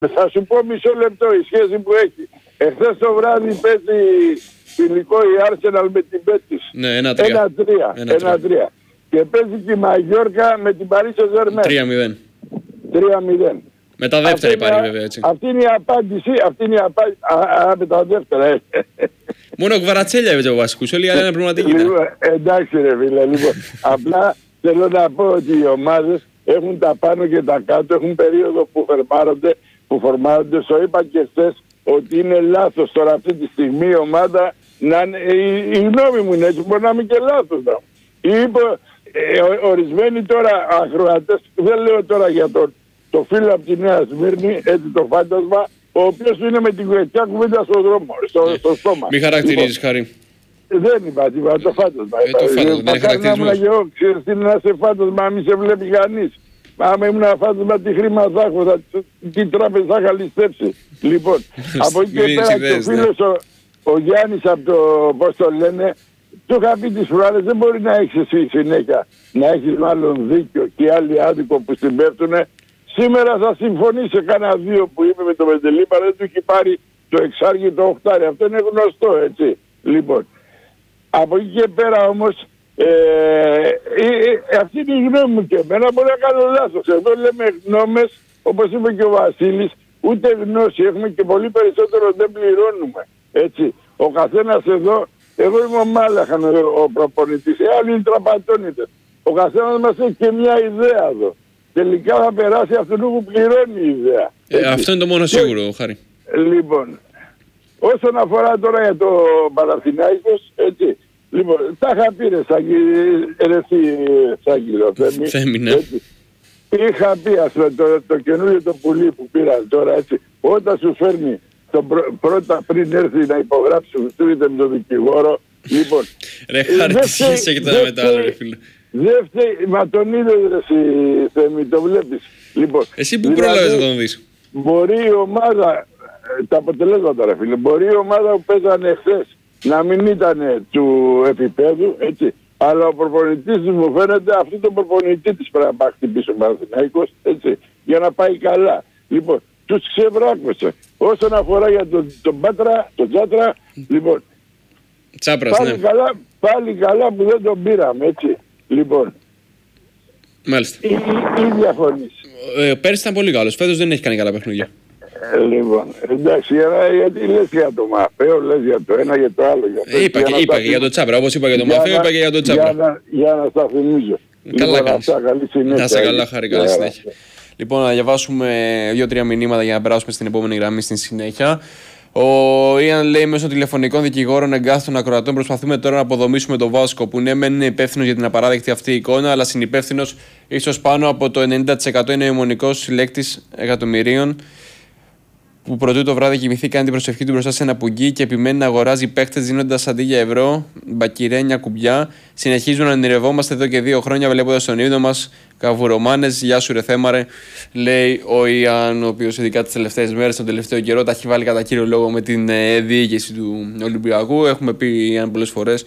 Θα σου πω μισό λεπτό η σχέση που έχει. Εχθές το βράδυ παίζει φιλικό η Arsenal με την Betis. Ναι, 1-3. 1-3. Και παίζει και η Μαγιόρκα με την Paris Saint-Germain. 3-0. Με τα δεύτερα υπάρχει βέβαια έτσι. Αυτή είναι η απάντηση. Με τα δεύτερα. Μόνο Κβαρατσέλια έπαιζε ο βασικός. Όλοι οι άλλοι είναι πραγματικοί. Εντάξει ρε φίλε. Λοιπόν, απλά θέλω να πω ότι οι ομάδες έχουν τα πάνω και τα κάτω. Έχουν περίοδο που φορμάρονται. Στο είπα και χθες ότι είναι λάθος τώρα αυτή τη στιγμή η ομάδα να είναι, η γνώμη μου είναι έτσι, μπορεί να είμαι και λάθος. Ορισμένοι τώρα ακροατές, δεν λέω τώρα για το φίλο από τη Νέα Σμύρνη, έτσι το φάντασμα, ο οποίος είναι με την κουβεντιά κουβέντα στον δρόμο, στο στόμα. Μη χαρακτηρίζεις, Χάρη. Δεν είπα τίποτα, το φάντασμα. Το φάντασμα, δεν είναι χαρακτηρισμός. Ξέρεις τι είναι να σε φάντασμα, αν μη σε βλέπει κανείς. Άμα ήμουν ένα φάντασμα, τι χρήμα θα έχω, τι τράπεζα θα είχα ληστέψει. Λοιπόν, από εκεί και πέρα και ο φίλος ο Γιάννης από το, πώς το λένε, του είχα πει τις φορές, δεν μπορεί να έχεις εσύ συνέχεια, να έχεις μάλλον δίκιο και άλλοι άδικο που συμπέφτουνε. Σήμερα θα συμφωνήσει σε κάνα δύο που είπε με το Μεντελίπα, δεν του έχει πάρει το εξάρι το οχτάρι. Αυτό είναι γνωστό, έτσι. Λοιπόν, από εκεί και πέρα όμως, αυτή είναι η γνώμη μου και εμένα, μπορεί να κάνω λάθος. Εδώ λέμε γνώμες, όπως είπε και ο Βασίλης, ούτε γνώση, έχουμε και πολύ περισσότερο δεν πληρώνουμε. Έτσι, ο καθένας εδώ, εγώ είμαι ο Μάλαχαν ο προπονητής, άλλοι είναι τραπατώνητες. Ο καθένας μας έχει και μια ιδέα εδώ. Τελικά θα περάσει αυτόν που πληρώνει η ιδέα. Αυτό είναι το μόνο σίγουρο, Χάρη. Λοιπόν, όσον αφορά τώρα για το Παναθηναϊκός, έτσι. Λοιπόν, τα είχα πει ρε Σάκυλο, Θέμη, ναι. Είχα πει το καινούριο το πουλί που πήραν τώρα, έτσι, όταν σου φέρνει πρώτα πριν έρθει να υπογράψει σου είτε με τον δικηγόρο, λοιπόν. Ρε Χάρη, τι σχέση έχει τώρα με τα άλλα, ρε φίλε. Δεν φταίει, μα τον είδες ρε Θέμη, το βλέπεις. Λοιπόν, εσύ που πρόλαβες να τον δεις. Μπορεί η ομάδα, τα αποτελέσματα ρε φίλε, μπορεί η ομάδα που παίζανε χθες να μην ήταν του επίπεδου, έτσι. Αλλά ο προπονητής της μου φαίνεται αυτή τον προπονητή της πρέπει να πάει χτυπήσει ο Παναθηναϊκός, έτσι, για να πάει καλά. Λοιπόν, τους ξεβράκωσε. Όσον αφορά για τον Πάτρα, τον Τσάτρα, λοιπόν, Τσάπρας, πάλι, ναι. πάλι καλά που δεν τον πήραμε, έτσι. Λοιπόν, μάλιστα. Ή διαφωνείς. Πέρσι ήταν πολύ καλός, φέτος δεν έχει κάνει καλά παιχνίδια. Λοιπόν, εντάξει, γιατί λες για το Μαφέο, λες για το ένα, για το άλλο. Είπα και για το Τσάπρα, όπως είπα για το Μαφέο, είπα και για το Τσάπρα. Για να στα θυμίζω. Καλά κάνεις. Καλή συνέχεια. Να είσαι καλά, Χάρη, καλή συνέχεια. Λοιπόν, να διαβάσουμε 2-3 μηνύματα για να περάσουμε στην επόμενη γραμμή στην συνέχεια. Ο Ιαν λέει: μέσω τηλεφωνικών δικηγόρων εγκάθετων ακροατών προσπαθούμε τώρα να αποδομήσουμε τον Βάσκο, που ναι, μεν είναι υπεύθυνο για την απαράδεκτη αυτή εικόνα, αλλά συνυπεύθυνος ίσως πάνω από το 90% είναι ο αιμονικός συλλέκτης εκατομμυρίων, που πρωτού το βράδυ κοιμηθεί, κάνει την προσευχή του μπροστά σε ένα πουγγί και επιμένει να αγοράζει παίχτες δίνοντας αντί για ευρώ, μπακυρένια, κουμπιά. Συνεχίζουμε να ονειρευόμαστε εδώ και 2 χρόνια βλέποντας τον ύπνο μας καβουρομάνες. Γεια σου, ρε Θέμαρε, λέει ο Ιαν, ο οποίος ειδικά τις τελευταίες μέρες, τον τελευταίο καιρό, τα έχει βάλει κατά κύριο λόγο με την διοίκηση του Ολυμπιακού. Έχουμε πει, Ιαν, πολλές φορές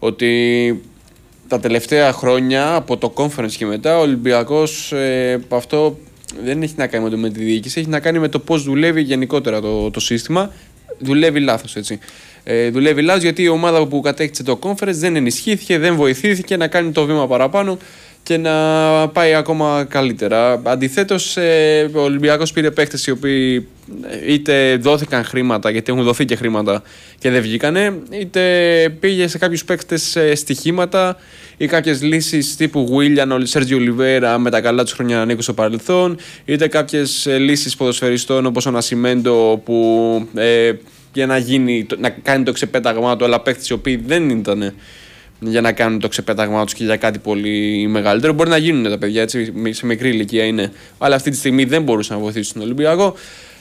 ότι τα τελευταία χρόνια από το conference και μετά ο Ολυμπιακός αυτό δεν έχει να κάνει με τη διοίκηση, έχει να κάνει με το πώς δουλεύει γενικότερα το σύστημα. Δουλεύει λάθος, έτσι. Δουλεύει λάθος γιατί η ομάδα που κατέκτησε το conference δεν ενισχύθηκε, δεν βοηθήθηκε να κάνει το βήμα παραπάνω και να πάει ακόμα καλύτερα. Αντιθέτως, ο Ολυμπιακός πήρε παίκτες οι οποίοι είτε δόθηκαν χρήματα, γιατί έχουν δοθεί και χρήματα και δεν βγήκανε, είτε πήγε σε κάποιους παίκτες στοιχήματα ή κάποιες λύσεις τύπου Willian, Σέρτζιο Ολιβέρα με τα καλά τους χρόνια να ανήκουν στο παρελθόν, είτε κάποιες λύσεις ποδοσφαιριστών όπως ο Νασιμέντο που για να κάνει το ξεπέταγμά του, αλλά παίκτες οι οποίοι δεν ήταν για να κάνουν το ξεπέταγμά τους και για κάτι πολύ μεγαλύτερο. Μπορεί να γίνουν τα παιδιά, έτσι, σε μικρή ηλικία είναι, αλλά αυτή τη στιγμή δεν μπορούσαν να βοηθήσουν τον Ολυμπιακό.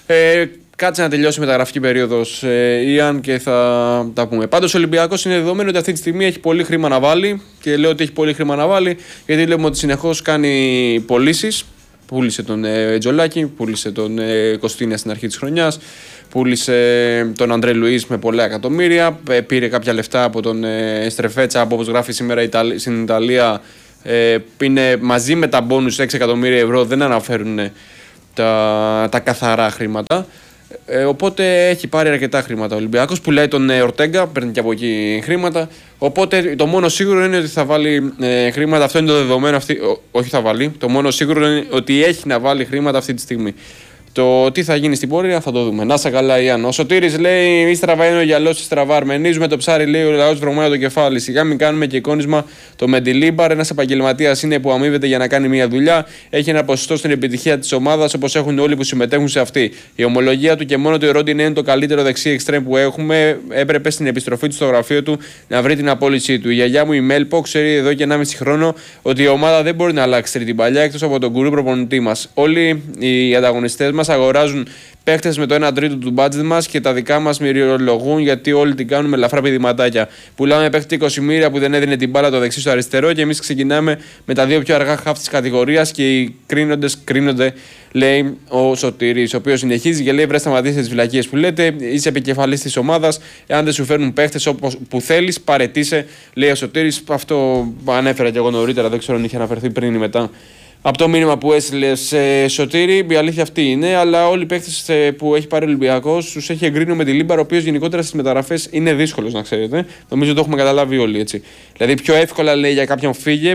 Κάτσε να τελειώσει η μεταγραφική περίοδος, Ιαν, και θα τα πούμε. Πάντως ο Ολυμπιακός είναι δεδομένο ότι αυτή τη στιγμή έχει πολύ χρήμα να βάλει, και λέω ότι έχει πολύ χρήμα να βάλει γιατί λέμε ότι συνεχώς κάνει πωλήσεις. Πούλησε τον Τζολάκη, πούλησε τον Κωστίνια στην αρχή της χρονιάς, πούλησε τον Αντρέ Λουίς με πολλά εκατομμύρια, πήρε κάποια λεφτά από τον Στρεφέτσα, όπως γράφει σήμερα στην Ιταλία, είναι μαζί με τα μπόνους 6 εκατομμύρια ευρώ, δεν αναφέρουν τα καθαρά χρήματα. Οπότε έχει πάρει αρκετά χρήματα ο Ολυμπιακός. Πουλάει τον Ορτέγκα, παίρνει και από εκεί χρήματα. Οπότε το μόνο σίγουρο είναι ότι θα βάλει χρήματα. Αυτό είναι το δεδομένο. Όχι θα βάλει. Το μόνο σίγουρο είναι ότι έχει να βάλει χρήματα αυτή τη στιγμή. Το τι θα γίνει στην πορεία θα το δούμε. Να σε καλά, Ιάννο. Ο Σωτήρης λέει: μη στραβά είναι ο γυαλός, στραβά. Αρμενίζουμε το ψάρι, λέει ο λαός, βρωμάει το κεφάλι. Σιγά μην κάνουμε και εικόνισμα το Μεντιλίμπαρ. Ένας επαγγελματίας είναι που αμείβεται για να κάνει μια δουλειά. Έχει ένα ποσοστό στην επιτυχία της ομάδας όπως έχουν όλοι που συμμετέχουν σε αυτή. Η ομολογία του και μόνο του Ρόντιν είναι το καλύτερο δεξί εξτρέμ που έχουμε. Έπρεπε στην επιστροφή του στο γραφείο του να βρει την απόλυσή του. Η γιαγιά μου η Μέλπο ξέρει εδώ και 1,5 χρόνο ότι η ομάδα δεν μπορεί να αλλάξει τρίτη παλιά εκτός από τον γκουρού προπονητή μας. Όλοι οι ανταγωνιστές μας αγοράζουν παίχτες με το 1 τρίτο του μπάτζετ μας και τα δικά μας μυριολογούν γιατί όλοι την κάνουν με ελαφρά πηδηματάκια. Πουλάμε παίχτη 20 μοίρια που δεν έδινε την μπάλα το δεξί στο αριστερό και εμείς ξεκινάμε με τα δύο πιο αργά χαφ της κατηγορίας και οι κρίνοντες κρίνονται, λέει ο Σωτήρης, ο οποίος συνεχίζει και λέει: βρε, σταματήστε τις βλακίες που λέτε. Είσαι επικεφαλής της ομάδας. Εάν δεν σου φέρνουν παίχτες όπως που θέλεις, παρετήσε, λέει ο Σωτήρης. Αυτό ανέφερα και εγώ νωρίτερα, δεν ξέρω αν είχε αναφερθεί πριν ή μετά. Από το μήνυμα που έστειλε Σωτήρη, η αλήθεια αυτή είναι, αλλά όλοι οι παίκτες που έχει πάρει ο Ολυμπιακός τους έχει εγκρίνει με τη Λίμπαρ, ο οποίος γενικότερα στις μεταγραφές είναι δύσκολος, να ξέρετε. Νομίζω το έχουμε καταλάβει όλοι έτσι. Δηλαδή, πιο εύκολα λέει για κάποιον φύγε,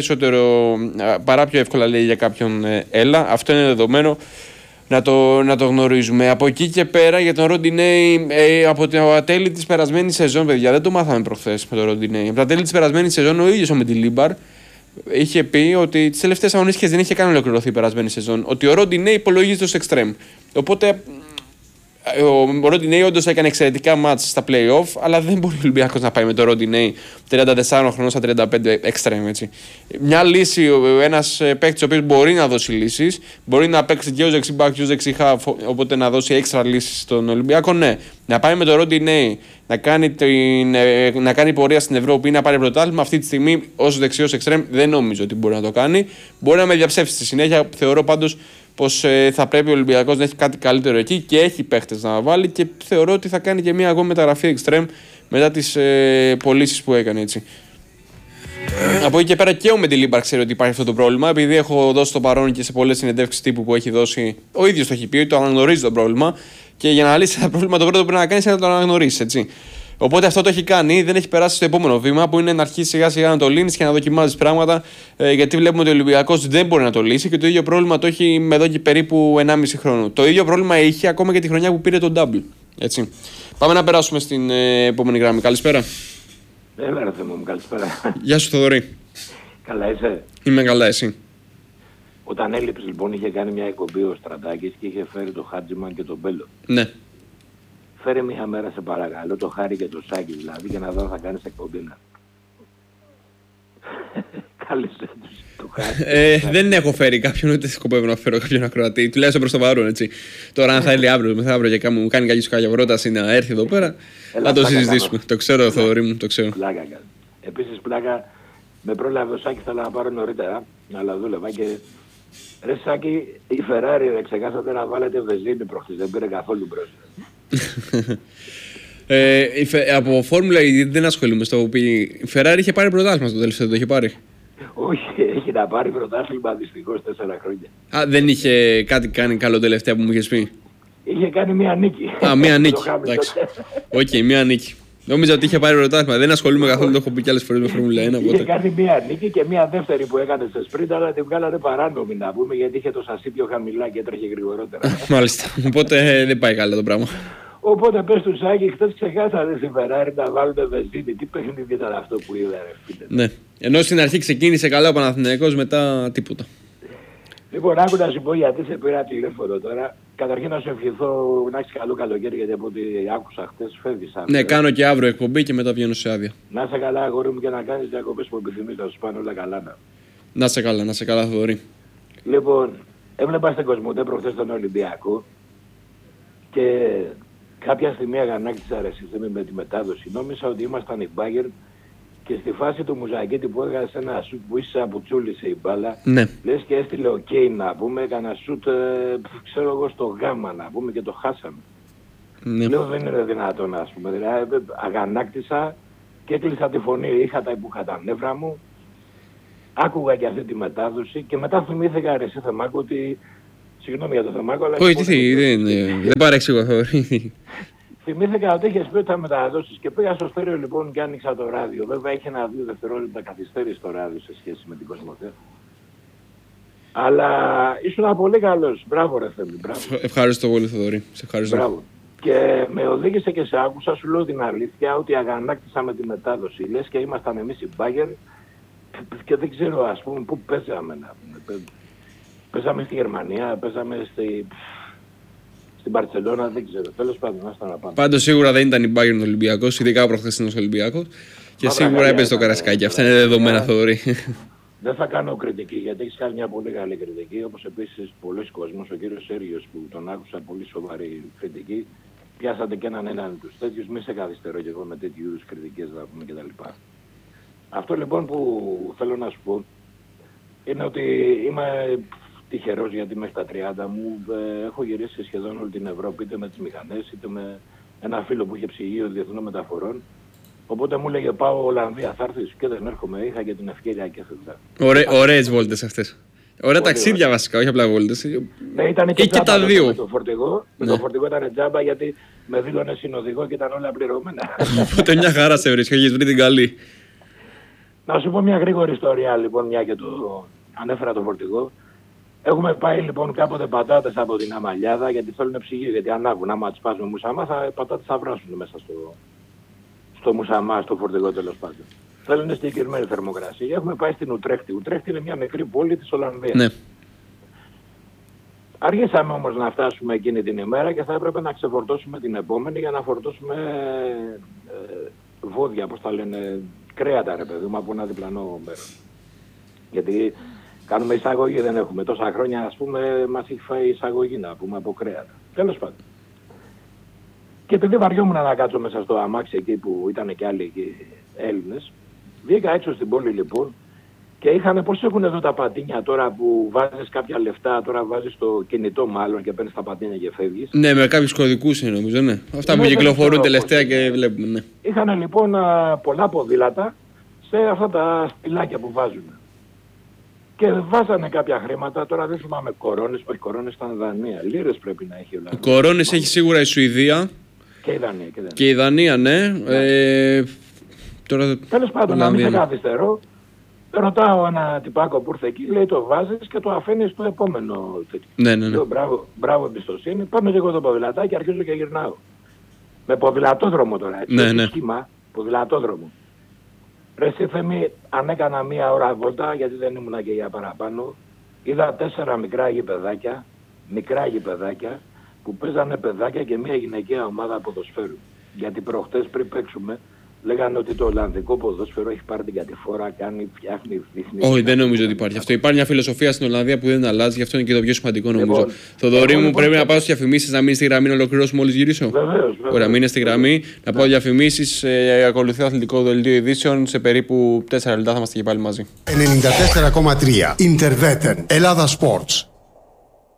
παρά πιο εύκολα λέει για κάποιον έλα. Αυτό είναι δεδομένο. Να το γνωρίζουμε. Από εκεί και πέρα για τον Ροντινέι, από τα τέλη της περασμένης σεζόν, παιδιά, δεν το μάθαμε προχθές με τον Ροντινέι. Από τα τέλη της περασμένης σεζόν, ο ίδιος με τη Λίμπαρ είχε πει ότι τις τελευταίες αγωνιστικές δεν είχε καν ολοκληρωθεί η περασμένη σεζόν. Ότι ο Ροντινέι υπολογίζεται ως εξτρέμ. Οπότε ο Ροντινέι όντως έκανε εξαιρετικά μάτς στα play-off, αλλά δεν μπορεί ο Ολυμπιακός να πάει με τον Ροντινέι 34 χρονών στα 35 εξτρέμ. Μια λύση, ένας παίκτης ο οποίος μπορεί να δώσει λύσεις, μπορεί να παίξει και ως δεξιμπάκ και ως δεξιχάφ, οπότε να δώσει έξτρα λύσεις στον Ολυμπιακό. Ναι, να πάει με τον Ροντινέι να κάνει πορεία στην Ευρώπη ή να πάρει πρωτάθλημα αυτή τη στιγμή ως δεξιός εξτρέμ δεν νομίζω ότι μπορεί να το κάνει. Μπορεί να με διαψεύσει στη συνέχεια. Θεωρώ πάντως πως θα πρέπει ο Ολυμπιακός να έχει κάτι καλύτερο εκεί και έχει παίχτες να βάλει και θεωρώ ότι θα κάνει και μια ακόμα μεταγραφή εξτρέμ μετά τις πωλήσεις που έκανε έτσι. Από εκεί και πέρα και ο Μεντιλίμπαρ ξέρει ότι υπάρχει αυτό το πρόβλημα, επειδή έχω δώσει το παρόν και σε πολλές συνεντεύξεις τύπου που έχει δώσει. Ο ίδιος το έχει πει ότι το αναγνωρίζει το πρόβλημα και για να λύσει ένα πρόβλημα το πρώτο που πρέπει να κάνει είναι να το αναγνωρίσει, έτσι. Οπότε αυτό το έχει κάνει, δεν έχει περάσει στο επόμενο βήμα που είναι να αρχίσει σιγά σιγά να το λύνει και να δοκιμάζει πράγματα. Γιατί βλέπουμε ότι ο Ολυμπιακός δεν μπορεί να το λύσει και το ίδιο πρόβλημα το έχει εδώ και περίπου 1,5 χρόνο. Το ίδιο πρόβλημα είχε ακόμα και τη χρονιά που πήρε τον Double. Έτσι. Πάμε να περάσουμε στην επόμενη γραμμή. Καλησπέρα. Έλα, ρε Θεμό μου, καλησπέρα. Γεια σου, Θοδωρή. Καλά είσαι? Είμαι καλά, εσύ? Όταν έλειψε λοιπόν είχε κάνει μια εκπομπή ο Στρατάκης και είχε φέρει το Χάτζιμαν και τον Μπέλο. Ναι. Φέρε μια μέρα σε παρακαλώ, το Χάρη και το Σάκη δηλαδή, για να δω αν θα κάνεις εκπομπή. Κάλεσε τους το Χάρη. Δεν έχω φέρει κάποιον, ούτε σκοπεύω να φέρω κάποιον ακροατή. Τουλάχιστον προς το παρόν, έτσι. Τώρα, αν θα έλει αύριο, μεθαύριο και μου κάνει κάποια πρόταση να έρθει εδώ πέρα, θα το συζητήσουμε. Το ξέρω, Θοδωρή μου, το ξέρω. Πλάκα κάνει. Επίσης, πλάκα, με πρόλαβε ο Σάκης, θέλω να πάρω νωρίτερα, αλλά δούλευα και. Ρε Σάκη, η Ferrari ξεχάσατε να βάλετε βενζίνη προχθές, δεν πήρε καθόλου μπρος. Από Φόρμουλα δεν ασχολούμαι στο που η Ferrari είχε πάρει πρωτάθλημα στο τελευταίο, το είχε πάρει. Όχι, έχει να πάρει πρωτάθλημα δυστυχώς 4 χρόνια. Α, δεν είχε κάτι κάνει καλό τελευταία που μου είχες πει? Είχε κάνει μία νίκη. Α, μία νίκη. Εντάξει. Οκ, μία νίκη. Νόμιζα ότι είχε πάρει πρωτάθλημα. Δεν ασχολούμαι καθόλου, το έχω πει κι άλλες φορές με Φόρμουλα 1. Είχε κάνει μία νίκη και μία δεύτερη που έκανε σε σπριντ, αλλά την βγάλανε παράνομη να πούμε γιατί είχε το σασί πιο χαμηλά και έτρεχε γρηγορότερα. Μάλιστα. Οπότε δεν πάει καλά το πράγμα. Οπότε πες του Σάκη, χθες ξεχάσανε στη Ferrari να βάλουν βενζίνη. Τι παιχνίδι ήταν αυτό που είδα, ρε φίλε. Ναι. Ενώ στην αρχή ξεκίνησε καλά ο Παναθηναϊκός, μετά τίποτα. Λοιπόν, άκου να σου πω γιατί σε πήρα τηλέφωνο τώρα. Καταρχήν να σου ευχηθώ να έχεις καλό καλοκαίρι, γιατί από ό,τι άκουσα χθες φεύγεις αύριο. Ναι, κάνω και αύριο εκπομπή και μετά βγαίνω σε άδεια. Να είσαι καλά, αγόρι μου, και να κάνεις διακοπές που επιθυμείς, να σου πάνε όλα καλά. Να είσαι καλά, Θοδωρή. Λοιπόν, έβλεπα στην Κοσμοτέ προχθές τον Ολυμπιακό και κάποια στιγμή αγανάκτησα με τη μετάδοση. Νόμιζα ότι ήμασταν η Bayern και στη φάση του Μουζακίτη που έκανε ένα σουτ που ίσως απουτσούλησε η μπάλα. Ναι. Λες και έστειλε ο Κέιν να πούμε, έκανα σουτ ξέρω εγώ στο γάμα να πούμε και το χάσαμε. Ναι. Λέω δεν είναι δυνατόν ας πούμε. Δηλαδή αγανάκτησα και έκλεισα τη φωνή, είχα τα νεύρα μου. Άκουγα και αυτή τη μετάδοση και μετά θυμήθηκα ρε Θεμάκο ότι Συγγνώμη για το θεμάκο, αλλά. Όχι, δεν παρεξηγώ, Θοδωρή. Θυμήθηκα ότι είχες πει ότι θα μεταδώσεις και πήγα στο στέρεο λοιπόν και άνοιξα το ράδιο. Βέβαια είχε 1-2 δευτερόλεπτα καθυστέρηση το ράδιο σε σχέση με την Κοσμοτέ. Αλλά ήσουν πολύ καλός. Μπράβο ρε Θέμη, μπράβο. Ευχαριστώ πολύ Θοδωρή. Σε ευχαριστώ. Μπράβο. Και με οδήγησε και σε άκουσα, σου λέω την αλήθεια, ότι αγανάκτησα με τη μετάδοση. Λες και ήμασταν εμείς οι Bayern και δεν ξέρω ας πούμε πού παίζαμε. Παίζαμε στη Γερμανία, παίζαμε στην Μπαρτσελώνα, δεν ξέρω. Τέλος πάντων, άστα να πάμε. Πάντως σίγουρα δεν ήταν η Bayern Ολυμπιακός, ειδικά ο προχθεσινός Ολυμπιακός. Και σίγουρα έπαιζε το Καρασκάκι. Αυτά είναι δεδομένα, Θοδωρή. Δεν θα κάνω κριτική, γιατί έχεις κάνει μια πολύ καλή κριτική. Όπως επίσης πολλοί κόσμος, ο κύριος Σέργιος που τον άκουσα πολύ σοβαρή κριτική, πιάσατε και έναν τους τέτοιους. Μη σε καθυστερώ και εγώ με τέτοιου είδους κριτικές να πούμε κτλ. Αυτό λοιπόν που θέλω να σου πω είναι ότι είμαι τυχερός, γιατί μέχρι τα 30 μου έχω γυρίσει σχεδόν όλη την Ευρώπη, είτε με τις μηχανές είτε με ένα φίλο που είχε ψυγείο διεθνών μεταφορών. Οπότε μου έλεγε πάω Ολλανδία, θα έρθεις, και δεν έρχομαι, είχα και την ευκαιρία και έφευγα. Ωραίες βόλτες αυτές. Ωραία ταξίδια βασικά, όχι απλά βόλτες. Ναι, ήταν και τα δύο. Με το φορτηγό, το φορτηγό ήταν τζάμπα γιατί με δήλωνε συνοδηγό και ήταν όλα πληρωμένα. Οπότε μια χαρά σε βρίσκω, έχεις βρει την καλή. Να σου πω μια γρήγορη ιστορία λοιπόν, μια και το ανέφερα το φορτηγό. Έχουμε πάει λοιπόν κάποτε πατάτες από την Αμαλιάδα γιατί θέλουν ψυγείο, γιατί ανάβουν, άμα τις πας με μουσαμά, πατάτες θα βράσουν μέσα στο μουσαμά, στο φορτηγό τέλος πάντων. Θέλουν συγκεκριμένη θερμοκρασία. Έχουμε πάει στην Ουτρέχτη. Ουτρέχτη είναι μια μικρή πόλη της Ολλανδίας. Ναι. Αργήσαμε όμως να φτάσουμε εκείνη την ημέρα και θα έπρεπε να ξεφορτώσουμε την επόμενη για να φορτώσουμε βόδια, πώς τα λένε, κρέατα ρε παιδί μου, από ένα διπλανό μέρος. Γιατί κάνουμε εισαγωγή, δεν έχουμε τόσα χρόνια, ας πούμε, μας έχει φάει εισαγωγή να πούμε από κρέατα. Τέλος πάντων. Και επειδή βαριόμουν να κάτσω μέσα στο αμάξι εκεί που ήταν και άλλοι εκεί Έλληνες, βγήκα έξω στην πόλη λοιπόν και είχαν, πώς έχουν εδώ τα πατίνια τώρα που βάζεις κάποια λεφτά, τώρα βάζεις το κινητό μάλλον και παίρνεις τα πατίνια και φεύγεις. Ναι, με κάποιους κωδικούς είναι νομίζω, ναι. Αυτά που κυκλοφορούν τελευταία και βλέπουμε, ναι. Είχαν λοιπόν πολλά ποδήλατα σε αυτά τα σπηλάκια που βάζουν. Και βάζανε κάποια χρήματα, τώρα δεν θυμάμαι κορώνες, όχι κορώνες ήταν Δανία, λίρες πρέπει να έχει όλα. Κορώνες έχει σίγουρα η Σουηδία. Και η Δανία. Και η Δανία, ναι. Τέλος πάντων, να μην σε καθυστερώ, ρωτάω ένα τυπάκο που ήρθε εκεί, λέει το βάζεις και το αφήνεις στο επόμενο τέτοιο. Ναι, ναι, ναι. Λέω, μπράβο εμπιστοσύνη, πάμε και εγώ το ποδηλατάκι και αρχίζω και γυρνάω. Με ποδηλατόδρομο τώρα, έτσι, ναι, ναι. Σχήμα, ποδηλατόδρομο. Ρε εσύ Θέμη, αν έκανα μία ώρα βόλτα, γιατί δεν ήμουνα και για παραπάνω, είδα 4 μικρά γηπεδάκια, που παίζανε παιδάκια και μια γυναικεία ομάδα ποδοσφαίρου. Γιατί προχτές πριν παίξουμε, λέγανε ότι το Ολλανδικό ποδόσφαιρο έχει πάρει την κατηφόρα, φτιάχνει, δείχνει. Όχι, δεν νομίζω ότι υπάρχει αυτό. Υπάρχει μια φιλοσοφία στην Ολλανδία που δεν αλλάζει, γι' αυτό είναι και το πιο σημαντικό νομίζω. Θοδωρή μου, πρέπει να πάω στις διαφημίσεις, να μείνει στη γραμμή, να ολοκληρώσουμε μόλις γυρίσω. Βεβαίως. Ωραία, μείνε στη γραμμή. Να πάω διαφημίσεις, ακολουθεί το αθλητικό δελτίο ειδήσεων. Σε περίπου 4 λεπτά θα είμαστε και πάλι μαζί. 94,3 Interveten Ελλάδα Sports.